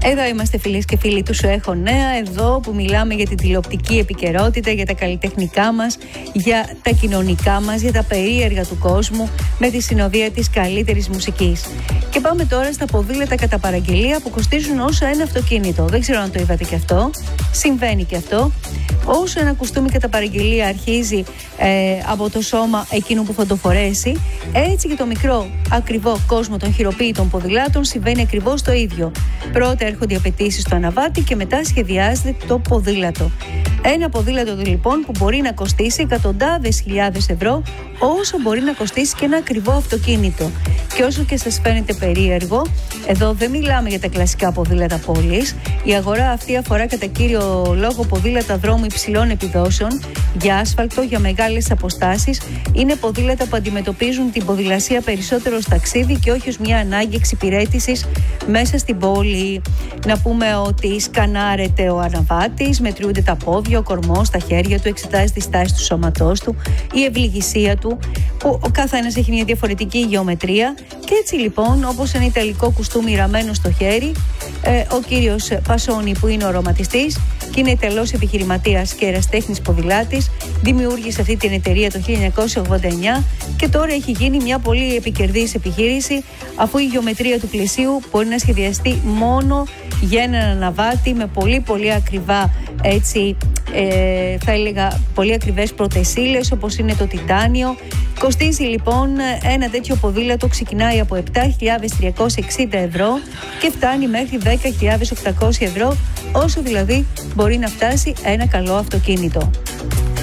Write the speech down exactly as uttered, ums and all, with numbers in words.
Εδώ είμαστε, φίλες και φίλοι του Σου Έχω Νέα, εδώ που μιλάμε για την τηλεοπτική επικαιρότητα, για τα καλλιτεχνικά μας, για τα κοινωνικά μας, για τα περίεργα του κόσμου, με τη συνοδεία της καλύτερης μουσικής. Και πάμε τώρα στα ποδήλατα κατά παραγγελία που κοστίζουν όσο ένα αυτοκίνητο. Δεν ξέρω αν το είδατε και αυτό. Συμβαίνει και αυτό. Όσο ένα κουστούμι κατά παραγγελία αρχίζει ε, από το σώμα εκείνου που θα το φορέσει, έτσι και το μικρό ακριβό κόσμο των χειροποίητων ποδηλάτων συμβαίνει ακριβώς το ίδιο. Πρώτα έρχονται οι απαιτήσεις στο αναβάτη και μετά σχεδιάζεται το ποδήλατο. Ένα ποδήλατο λοιπόν που μπορεί να κοστίσει εκατοντάδες χιλιάδες ευρώ, όσο μπορεί να κοστίσει και ένα ακριβό αυτοκίνητο. Και όσο και σας φαίνεται περίεργο, εδώ δεν μιλάμε για τα κλασικά ποδήλατα πόλης. Η αγορά αυτή αφορά κατά κύριο λόγο ποδήλατα δρόμου υψηλών επιδόσεων, για άσφαλτο, για μεγάλες αποστάσεις. Είναι ποδήλατα που αντιμετωπίζουν την ποδηλασία περισσότερο ως ταξίδι και όχι ως μια ανάγκη εξυπηρέτησης μέσα στην πόλη. Να πούμε ότι σκανάρεται ο αναβάτης, μετριούνται τα πόδια, ο κορμός, τα χέρια του, εξετάζει τη στάση του σώματός του, η ευληγησία του, που ο καθένας έχει μια διαφορετική γεωμετρία. Και έτσι λοιπόν, όπως ένα ιταλικό κουστούμι ραμμένο στο χέρι, ε, ο κύριος Πασόνι, που είναι ο οραματιστής και είναι Ιταλός επιχειρηματίας και ερασιτέχνης ποδηλάτης, δημιούργησε αυτή την εταιρεία το χίλια εννιακόσια ογδόντα εννιά και τώρα έχει γίνει μια πολύ επικερδής επιχείρηση, αφού η γεωμετρία του πλαισίου μπορεί να σχεδιαστεί μόνο για έναν αναβάτη με πολύ πολύ ακριβά, έτσι, ε, θα έλεγα πολύ ακριβές πρωτεσίλες, όπως είναι το τιτάνιο. Κοστίζει λοιπόν ένα τέτοιο ποδήλατο, ξεκινάει από επτά χιλιάδες τριακόσια εξήντα ευρώ και φτάνει μέχρι δέκα χιλιάδες οκτακόσια ευρώ, όσο δηλαδή μπορεί να φτάσει ένα καλό αυτοκίνητο.